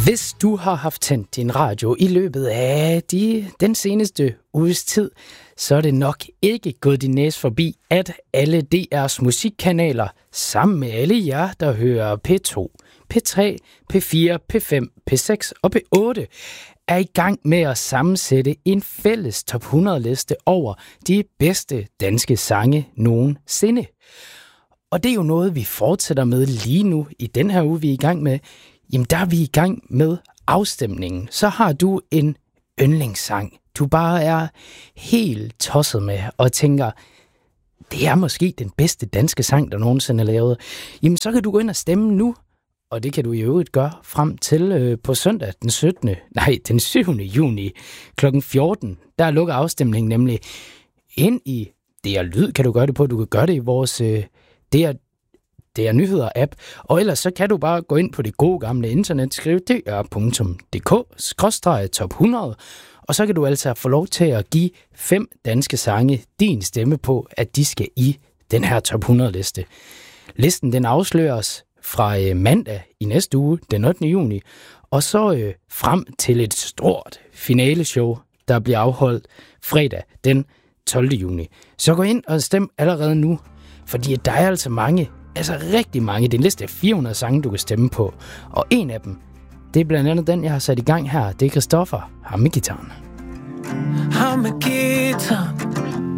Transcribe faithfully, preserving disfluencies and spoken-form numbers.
Hvis du har haft tændt din radio i løbet af de, den seneste uges tid, så er det nok ikke gået din næse forbi, at alle D R's musikkanaler, sammen med alle jer, der hører P to, P tre, P fire, P fem, P seks og P otte, er i gang med at sammensætte en fælles top hundrede liste over de bedste danske sange nogensinde. Og det er jo noget, vi fortsætter med lige nu i den her uge, vi er i gang med. Jamen, der er vi i gang med afstemningen. Så har du en yndlingssang, du bare er helt tosset med og tænker, det er måske den bedste danske sang, der nogensinde er lavet. Jamen, så kan du gå ind og stemme nu, og det kan du i øvrigt gøre frem til øh, på søndag den syttende Nej, den syvende juni klokken fjorten. Der lukker afstemningen nemlig ind i D R Lyd. Kan du gøre det på? Du kan gøre det i vores øh, D R D R Nyheder-app, og ellers så kan du bare gå ind på det gode gamle internet, skrive d r punktum d k skråstreg top hundrede, og så kan du altså få lov til at give fem danske sange din stemme på, at de skal i den her top hundrede liste. Listen den afsløres fra øh, mandag i næste uge, den ottende juni, og så øh, frem til et stort finaleshow, der bliver afholdt fredag den tolvte juni. Så gå ind og stem allerede nu, fordi der er altså mange, altså rigtig mange. Det er en liste af fire hundrede sange, du kan stemme på. Og en af dem, det er blandt andet den, jeg har sat i gang her. Det er Christoffer, ham med gitaren. Ham med gitaren,